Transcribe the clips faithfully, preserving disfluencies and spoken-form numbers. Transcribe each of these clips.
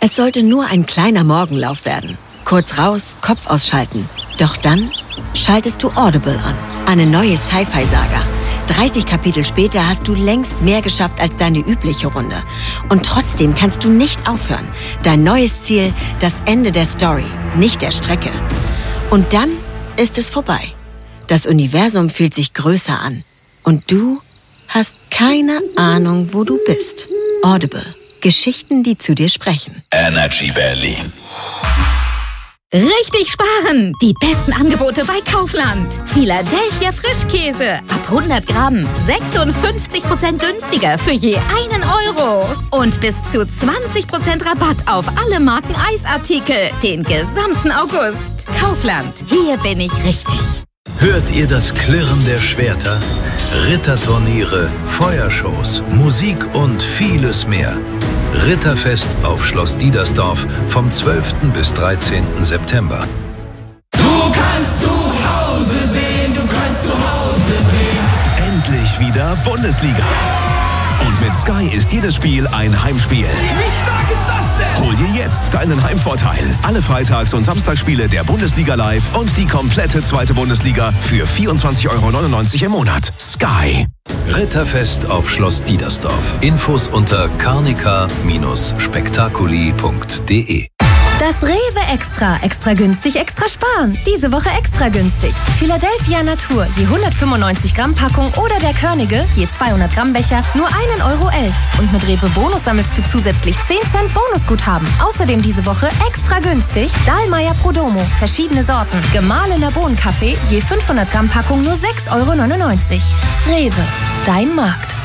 Es sollte nur ein kleiner Morgenlauf werden. Kurz raus, Kopf ausschalten. Doch dann schaltest du Audible an. Eine neue Sci-Fi-Saga. dreißig Kapitel später hast du längst mehr geschafft als deine übliche Runde. Und trotzdem kannst du nicht aufhören. Dein neues Ziel, das Ende der Story, nicht der Strecke. Und dann ist es vorbei. Das Universum fühlt sich größer an. Und du hast keine Ahnung, wo du bist. Audible. Geschichten, die zu dir sprechen. Energy Berlin. Richtig sparen! Die besten Angebote bei Kaufland. Philadelphia Frischkäse. Ab hundert Gramm. sechsundfünfzig Prozent günstiger für je einen Euro. Und bis zu zwanzig Prozent Rabatt auf alle Marken Eisartikel. Den gesamten August. Kaufland. Hier bin ich richtig. Hört ihr das Klirren der Schwerter? Ritterturniere, Feuershows, Musik und vieles mehr. Ritterfest auf Schloss Diedersdorf vom zwölften bis dreizehnten September. Du kannst zu Hause sehen, du kannst zu Hause sehen. Endlich wieder Bundesliga. Und mit Sky ist jedes Spiel ein Heimspiel. Wie stark ist das denn? Hol dir jetzt deinen Heimvorteil. Alle Freitags- und Samstagsspiele der Bundesliga live und die komplette zweite Bundesliga für vierundzwanzig Euro neunundneunzig im Monat. Sky. Ritterfest auf Schloss Diedersdorf. Infos unter carnica Bindestrich spektakuli Punkt de. Das Rewe Extra. Extra günstig, extra sparen. Diese Woche extra günstig. Philadelphia Natur, je hundertfünfundneunzig Gramm Packung oder der Körnige, je zweihundert Gramm Becher, nur ein Euro elf. Und mit Rewe Bonus sammelst du zusätzlich zehn Cent Bonusguthaben. Außerdem diese Woche extra günstig Dahlmeier Prodomo, verschiedene Sorten. Gemahlener Bohnenkaffee, je fünfhundert Gramm Packung nur sechs Euro neunundneunzig. Rewe, dein Markt.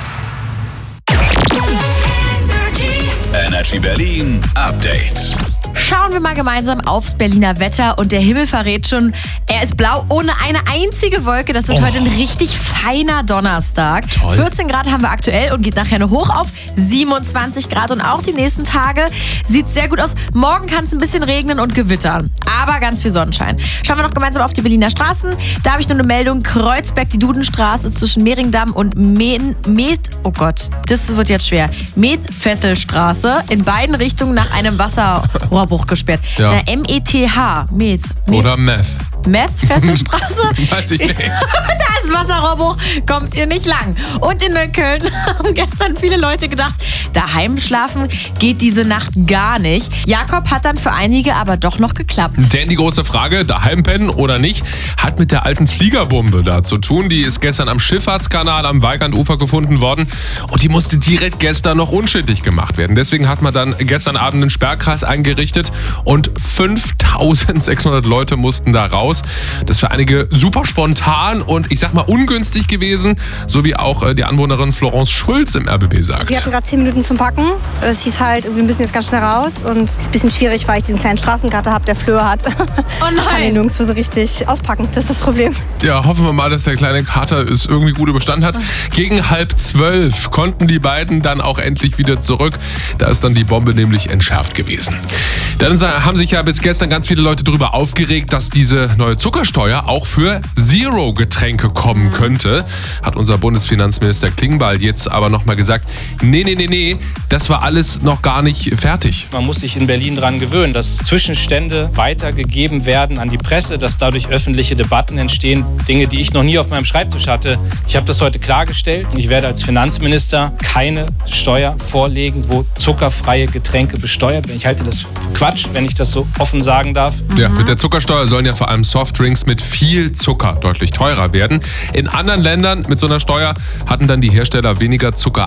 Energy Berlin Update. Schauen wir mal gemeinsam aufs Berliner Wetter und der Himmel verrät schon, er ist blau ohne eine einzige Wolke. Das wird oh. heute ein richtig feiner Donnerstag. Toll. vierzehn Grad haben wir aktuell und geht nachher nur hoch auf siebenundzwanzig Grad. Und auch die nächsten Tage sieht sehr gut aus. Morgen kann es ein bisschen regnen und gewittern, aber ganz viel Sonnenschein. Schauen wir noch gemeinsam auf die Berliner Straßen. Da habe ich nur eine Meldung. Kreuzberg, die Dudenstraße ist zwischen Mehringdamm und Med... Med oh Gott, das wird jetzt schwer. Medfesselstraße in beiden Richtungen nach einem Wasserrohrbruch gesperrt. Ja. Na, M E T H. Med. Med. Oder Meth. Meth-Fesselstraße? Weiß ich nicht. Da ist Wasserrohrbruch, kommt ihr nicht lang. Und in Neukölln haben gestern viele Leute gedacht, daheim schlafen geht diese Nacht gar nicht. Jakob hat dann für einige aber doch noch geklappt. Denn die große Frage, daheim pennen oder nicht, hat mit der alten Fliegerbombe da zu tun. Die ist gestern am Schifffahrtskanal am Weigandufer gefunden worden und die musste direkt gestern noch unschädlich gemacht werden. Deswegen hat man dann gestern Abend einen Sperrkreis eingerichtet und fünftausendsechshundert Leute mussten da raus. Das ist für einige super spontan und ich sag mal ungünstig gewesen, so wie auch äh, die Anwohnerin Florence Schulz im R B B sagt. Wir hatten gerade zehn Minuten zum Packen. Es hieß halt, wir müssen jetzt ganz schnell raus und es ist ein bisschen schwierig, weil ich diesen kleinen Straßenkater habe, der Flöhe hat. Oh nein! Ich kann ihn nirgendwo so richtig auspacken, das ist das Problem. Ja, hoffen wir mal, dass der kleine Kater es irgendwie gut überstanden hat. Gegen halb zwölf konnten die beiden dann auch endlich wieder zurück. Da ist dann die Bombe nämlich entschärft gewesen. Dann haben sich ja bis gestern ganz viele Leute darüber aufgeregt, dass diese neue Zuckersteuer auch für Zero-Getränke kommen könnte. Hat unser Bundesfinanzminister Klingbeil jetzt aber nochmal gesagt, nee, nee, nee, nee, das war alles noch gar nicht fertig. Man muss sich in Berlin daran gewöhnen, dass Zwischenstände weitergegeben werden an die Presse, dass dadurch öffentliche Debatten entstehen, Dinge, die ich noch nie auf meinem Schreibtisch hatte. Ich habe das heute klargestellt. Ich werde als Finanzminister keine Steuer vorlegen, wo zuckerfreie Getränke besteuert werden. Ich halte das für Quatsch, wenn ich das so offen sagen darf. Ja, mit der Zuckersteuer sollen ja vor allem Softdrinks mit viel Zucker deutlich teurer werden. In anderen Ländern mit so einer Steuer hatten dann die Hersteller weniger Zucker